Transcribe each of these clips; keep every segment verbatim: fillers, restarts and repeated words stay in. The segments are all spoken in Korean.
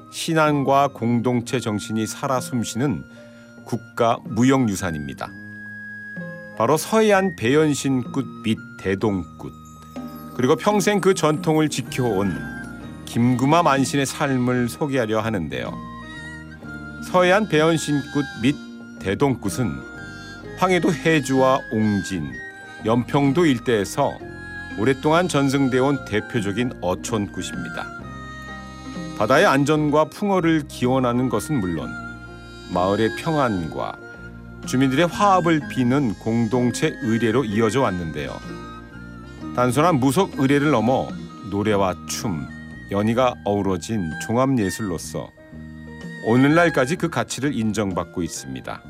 신앙과 공동체 정신이 살아 숨쉬는 국가 무형유산입니다. 바로 서해안 배연신굿 및 대동굿, 그리고 평생 그 전통을 지켜온 김구마 만신의 삶을 소개하려 하는데요. 서해안 배연신굿 및 대동굿은 황해도 해주와 옹진, 연평도 일대에서 오랫동안 전승되어 온 대표적인 어촌굿입니다. 바다의 안전과 풍어를 기원하는 것은 물론 마을의 평안과 주민들의 화합을 비는 공동체 의례로 이어져 왔는데요. 단순한 무속 의례를 넘어 노래와 춤, 연희가 어우러진 종합예술로서 오늘날까지 그 가치를 인정받고 있습니다.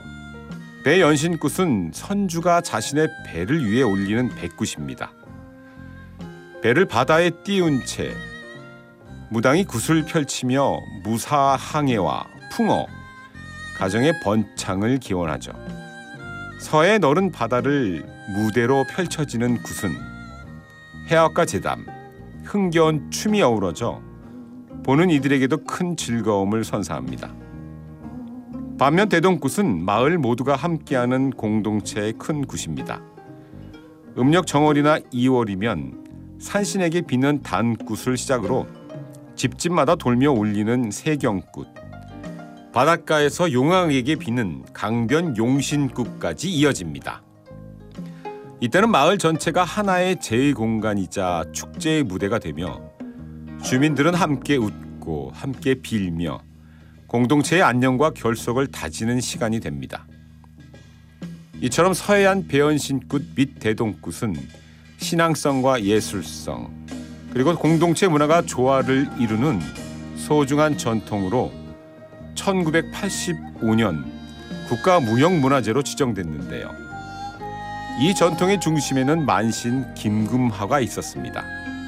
배연신굿은 선주가 자신의 배를 위에 올리는 배굿입니다. 배를 바다에 띄운 채 무당이 굿을 펼치며 무사항해와 풍어, 가정의 번창을 기원하죠. 서해 너른 바다를 무대로 펼쳐지는 굿은 해악과 제담, 흥겨운 춤이 어우러져 보는 이들에게도 큰 즐거움을 선사합니다. 반면 대동굿은 마을 모두가 함께하는 공동체의 큰 굿입니다. 음력 정월이나 이월이면 산신에게 비는 단굿을 시작으로 집집마다 돌며 울리는 세경굿, 바닷가에서 용왕에게 비는 강변 용신굿까지 이어집니다. 이때는 마을 전체가 하나의 제의 공간이자 축제의 무대가 되며 주민들은 함께 웃고 함께 빌며 공동체의 안녕과 결속을 다지는 시간이 됩니다. 이처럼 서해안 배연신굿 및 대동굿은 신앙성과 예술성, 그리고 공동체 문화가 조화를 이루는 소중한 전통으로 천구백팔십오 년 국가무형문화재로 지정됐는데요. 이 전통의 중심에는 만신 김금하가 있었습니다.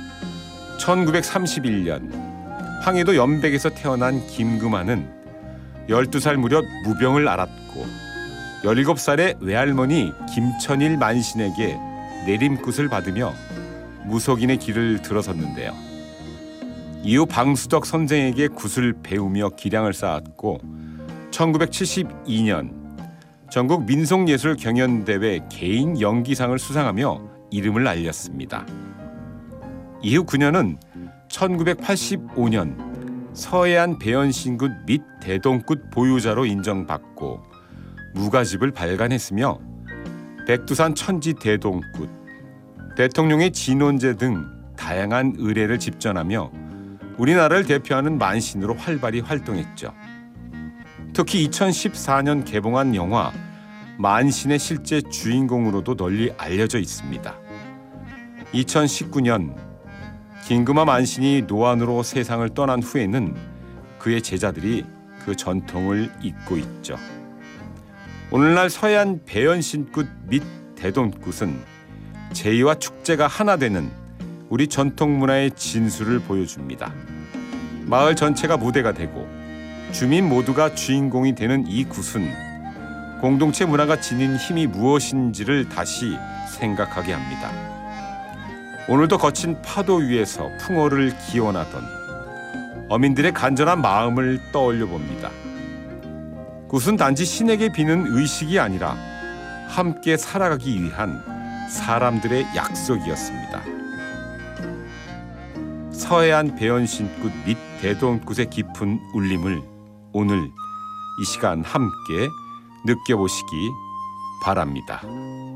천구백삼십일 년 황해도 연백에서 태어난 김금하는 열두 살 무렵 무병을 앓았고 열일곱 살에 외할머니 김천일 만신에게 내림굿을 받으며 무속인의 길을 들어섰는데요. 이후 방수덕 선생에게 굿을 배우며 기량을 쌓았고 천구백칠십이 년 전국 민속예술 경연대회 개인 연기상을 수상하며 이름을 알렸습니다. 이후 그녀는 천구백팔십오 년 서해안 배연신굿 및 대동굿 보유자로 인정받고 무가집을 발간했으며 백두산 천지 대동굿, 대통령의 진원제 등 다양한 의례를 집전하며 우리나라를 대표하는 만신으로 활발히 활동했죠. 특히 이천십사 년 개봉한 영화 만신의 실제 주인공으로도 널리 알려져 있습니다. 이천십구 년 김금하 만신이 노안으로 세상을 떠난 후에는 그의 제자들이 그 전통을 잇고 있죠. 오늘날 서해안 배연신굿 및 대동굿은 제의와 축제가 하나 되는 우리 전통 문화의 진수를 보여줍니다. 마을 전체가 무대가 되고 주민 모두가 주인공이 되는 이 굿은 공동체 문화가 지닌 힘이 무엇인지를 다시 생각하게 합니다. 오늘도 거친 파도 위에서 풍어를 기원하던 어민들의 간절한 마음을 떠올려 봅니다. 굿은 단지 신에게 비는 의식이 아니라 함께 살아가기 위한 사람들의 약속이었습니다. 서해안 배연신굿 및 대동굿의 깊은 울림을 오늘 이 시간 함께 느껴보시기 바랍니다.